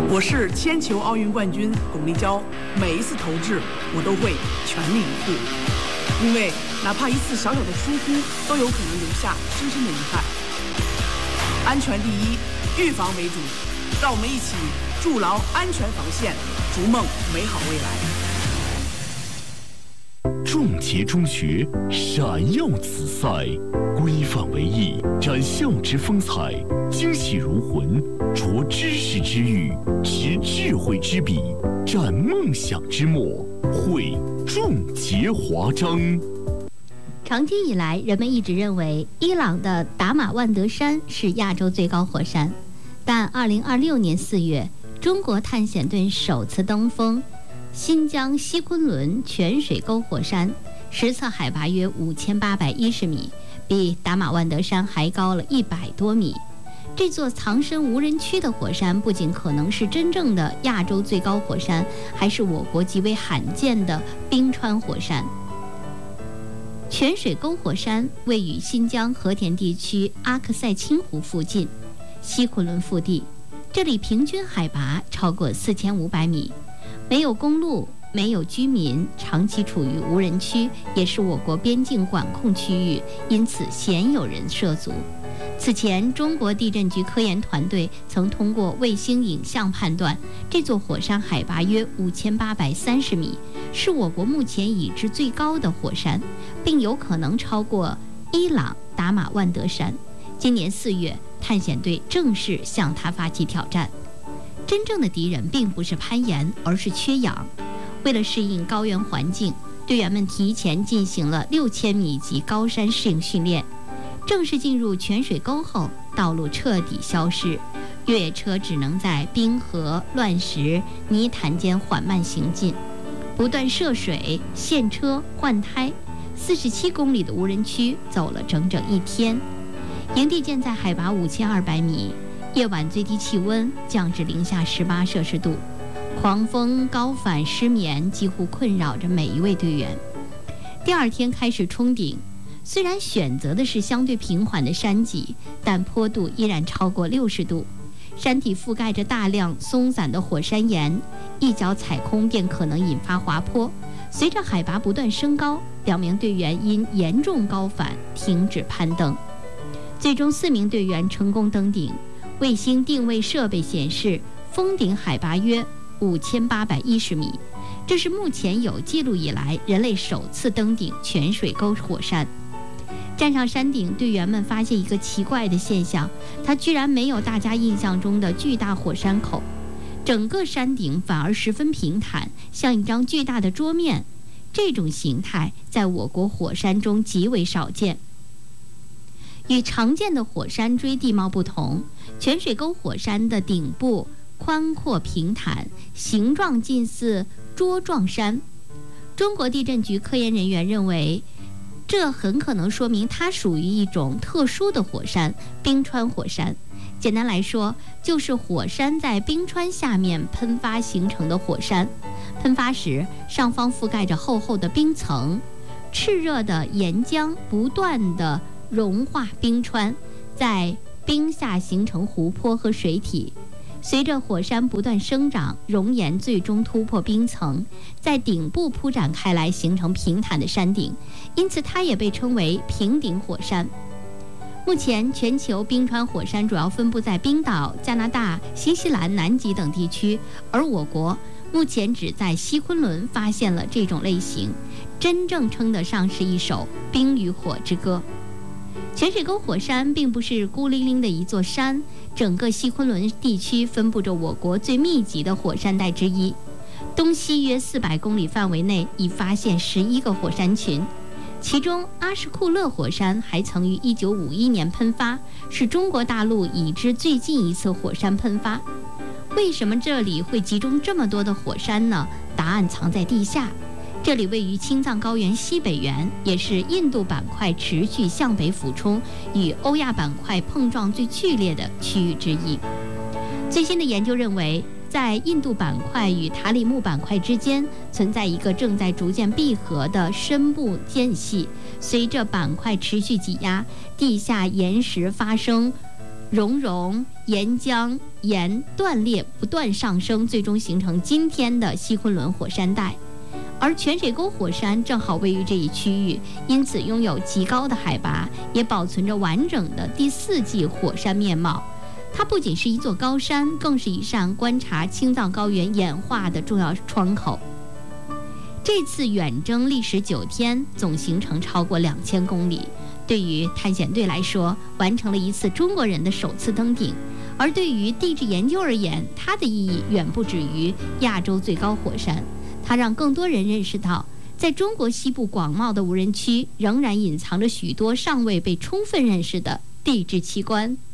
我是铅球奥运冠军巩立姣，每一次投掷我都会全力以赴，因为哪怕一次小小的疏忽，都有可能留下深深的遗憾。安全第一，预防为主，让我们一起筑牢安全防线，逐梦美好未来。 壮杰中学闪耀紫赛，规范为艺，展校之风采，精细如魂，着知识之欲，持智慧之笔，展梦想之墨，绘壮杰华章。 长期以来，人们一直认为伊朗的达玛万德山是亚洲最高火山，但2026年4月，中国探险队首次登峰新疆西昆仑泉水沟火山，实测海拔约5810米，比达玛万德山还高了100多米。这座藏身无人区的火山不仅可能是真正的亚洲最高火山，还是我国极为罕见的冰川火山。泉水沟火山位于新疆和田地区阿克塞清湖附近，西昆仑腹地，这里平均海拔超过4500米，没有公路，没有居民，长期处于无人区，也是我国边境管控区域，因此鲜有人涉足。此前，中国地震局科研团队曾通过卫星影像判断，这座火山海拔约5830米，是我国目前已知最高的火山，并有可能超过伊朗达玛万德山。今年4月，探险队正式向它发起挑战。真正的敌人并不是攀岩，而是缺氧。为了适应高原环境，队员们提前进行了6000米级高山适应训练。正式进入泉水沟后，道路彻底消失，越野车只能在冰河、乱石、泥潭间缓慢行进，不断涉水、限车、换胎。47公里的无人区走了整整1天。营地建在海拔5200米，夜晚最低气温降至零下18摄氏度，狂风、高反、失眠几乎困扰着每一位队员。第二天开始冲顶，虽然选择的是相对平缓的山脊，但坡度依然超过60度，山体覆盖着大量松散的火山岩，一脚踩空便可能引发滑坡。随着海拔不断升高，2名队员因严重高反停止攀登。最终4名队员成功登顶。卫星定位设备显示，峰顶海拔约5810米，这是目前有记录以来人类首次登顶泉水沟火山。站上山顶，队员们发现一个奇怪的现象，它居然没有大家印象中的巨大火山口，整个山顶反而十分平坦，像一张巨大的桌面。这种形态在我国火山中极为少见。与常见的火山锥地貌不同，泉水沟火山的顶部宽阔平坦，形状近似桌状山。中国地震局科研人员认为，这很可能说明它属于一种特殊的火山——冰川火山。简单来说，就是火山在冰川下面喷发形成的火山。喷发时，上方覆盖着厚厚的冰层，炽热的岩浆不断地融化冰川，在冰下形成湖泊和水体。随着火山不断生长，熔岩最终突破冰层，在顶部铺展开来，形成平坦的山顶，因此它也被称为平顶火山。目前，全球冰川火山主要分布在冰岛、加拿大、新西兰、南极等地区，而我国目前只在西昆仑发现了这种类型，真正称得上是一首冰与火之歌。泉水沟火山并不是孤零零的一座山，整个西昆仑地区分布着我国最密集的火山带之一。东西约400公里范围内已发现11个火山群，其中阿什库勒火山还曾于1951年喷发，是中国大陆已知最近一次火山喷发。为什么这里会集中这么多的火山呢？答案藏在地下。这里位于青藏高原西北缘，也是印度板块持续向北俯冲与欧亚板块碰撞最剧烈的区域之一。最新的研究认为，在印度板块与塔里木板块之间存在一个正在逐渐闭合的深部间隙，随着板块持续挤压，地下岩石发生熔融、岩浆、岩断裂不断上升，最终形成今天的西昆仑火山带。而泉水沟火山正好位于这一区域，因此拥有极高的海拔，也保存着完整的第4纪火山面貌。它不仅是一座高山，更是一扇观察青藏高原演化的重要窗口。这次远征历时9天，总行程超过2000公里。对于探险队来说，完成了一次中国人的首次登顶；而对于地质研究而言，它的意义远不止于亚洲最高火山。它让更多人认识到，在中国西部广袤的无人区，仍然隐藏着许多尚未被充分认识的地质奇观。